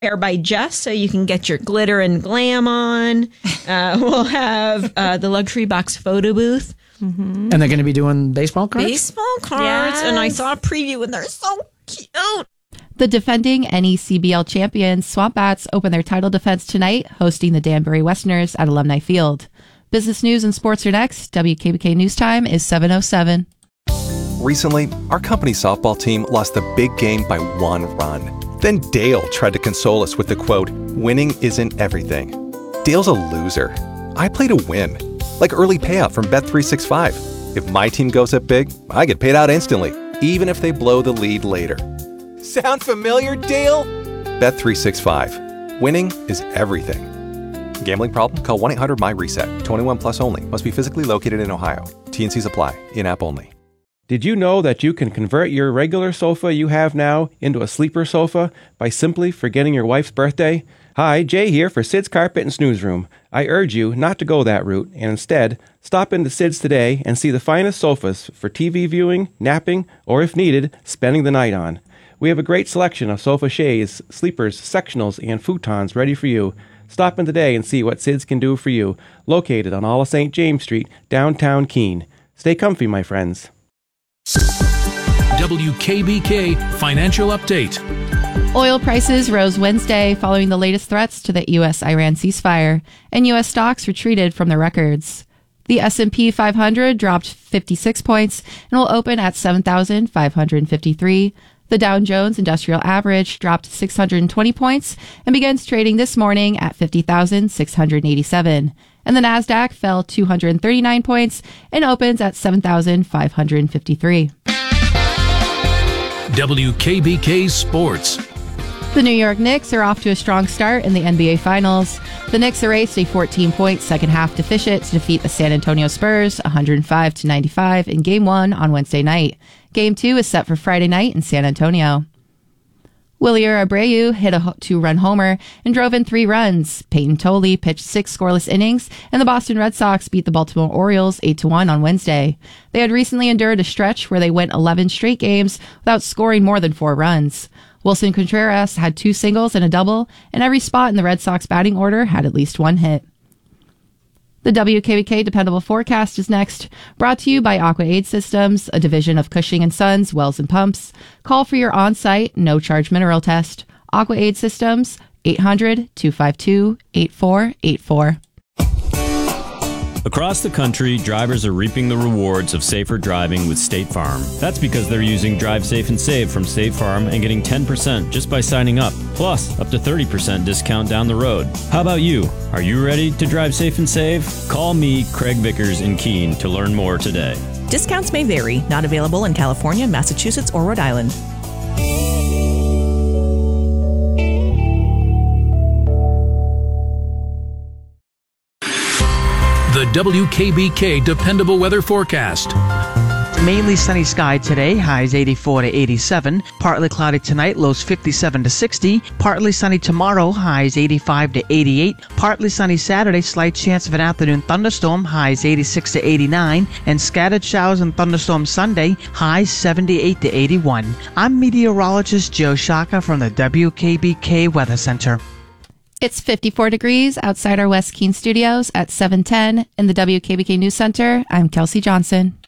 Hair by Jess, so you can get your glitter and glam on. We'll have the luxury box photo booth. Mm-hmm. And they're going to be doing baseball cards? Baseball cards. Yes. And I saw a preview and they're so cute. The defending NECBL champions, Swamp Bats, open their title defense tonight, hosting the Danbury Westerners at Alumni Field. Business news and sports are next. WKBK News Time is 7:07. Recently, our company softball team lost the big game by 1 run. Then Dale tried to console us with the quote, "Winning isn't everything." Dale's a loser. I play to win. Like early payout from Bet365. If my team goes up big, I get paid out instantly, even if they blow the lead later. Sound familiar, Dale? Bet365. Winning is everything. Gambling problem? Call 1-800-MY-RESET. 21 plus only. Must be physically located in Ohio. T&Cs apply. In-app only. Did you know that you can convert your regular sofa you have now into a sleeper sofa by simply forgetting your wife's birthday? Hi, Jay here for Sid's Carpet and Snooze Room. I urge you not to go that route and instead stop into Sid's today and see the finest sofas for TV viewing, napping, or if needed, spending the night on. We have a great selection of sofa chaise, sleepers, sectionals, and futons ready for you. Stop in today and see what Sid's can do for you. Located on all of St. James Street, downtown Keene. Stay comfy, my friends. WKBK Financial Update. Oil prices rose Wednesday following the latest threats to the U.S.-Iran ceasefire, and U.S. stocks retreated from the records. The S&P 500 dropped 56 points and will open at 7,553. The Dow Jones Industrial Average dropped 620 points and begins trading this morning at 50,687. And the Nasdaq fell 239 points and opens at 7,553. WKBK Sports. The New York Knicks are off to a strong start in the NBA Finals. The Knicks erased a 14-point second-half deficit to defeat the San Antonio Spurs 105-95 in Game 1 on Wednesday night. Game 2 is set for Friday night in San Antonio. Wilyer Abreu hit a 2-run homer and drove in 3 runs. Peyton Tolley pitched 6 scoreless innings, and the Boston Red Sox beat the Baltimore Orioles 8-1 on Wednesday. They had recently endured a stretch where they went 11 straight games without scoring more than 4 runs. Wilson Contreras had 2 singles and a double, and every spot in the Red Sox batting order had at least 1 hit. The WKBK Dependable Forecast is next, brought to you by AquaAid Systems, a division of Cushing & Sons, Wells & Pumps. Call for your on-site, no-charge mineral test. AquaAid Systems, 800-252-8484. Across the country, drivers are reaping the rewards of safer driving with State Farm. That's because they're using Drive Safe and Save from State Farm and getting 10% just by signing up, plus up to 30% discount down the road. How about you? Are you ready to drive safe and save? Call me, Craig Vickers in Keene, to learn more today. Discounts may vary. Not available in California, Massachusetts, or Rhode Island. The WKBK Dependable Weather Forecast. Mainly sunny sky today, highs 84 to 87. Partly cloudy tonight, lows 57 to 60. Partly sunny tomorrow, highs 85 to 88. Partly sunny Saturday, slight chance of an afternoon thunderstorm, highs 86 to 89. And scattered showers and thunderstorms Sunday, highs 78 to 81. I'm meteorologist Joe Shaka from the WKBK Weather Center. It's 54 degrees outside our West Keene studios at 7:10 in the WKBK News Center. I'm Kelsey Johnson.